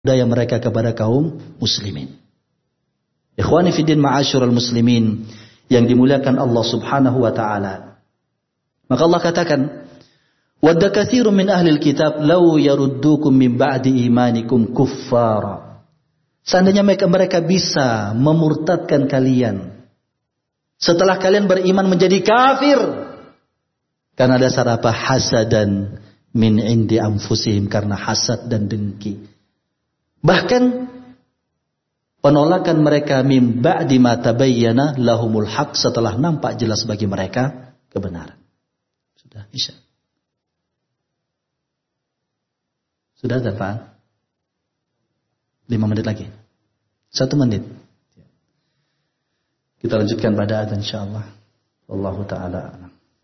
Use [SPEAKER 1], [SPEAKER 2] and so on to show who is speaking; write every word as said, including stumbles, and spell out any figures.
[SPEAKER 1] budaya mereka kepada kaum muslimin. Ikhwani fiddin ma'asyiral muslimin yang dimuliakan Allah Subhanahu wa taala. Maka Allah katakan, "Wadda katsirun min ahlil kitab law yaruddukum min ba'di imanikum kuffara." Seandainya mereka, mereka bisa memurtadkan kalian setelah kalian beriman menjadi kafir karena dasar apa? Hasadan min indi anfusihim, karena hasad dan dengki. Bahkan penolakan mereka mim ba'di ma tabayyana lahumul haq, setelah nampak jelas bagi mereka kebenaran. Sudah Isya. Sudah dan Pak? Lima menit lagi. Satu menit. Kita lanjutkan pada adzan insyaallah. Wallahu taala a'lam.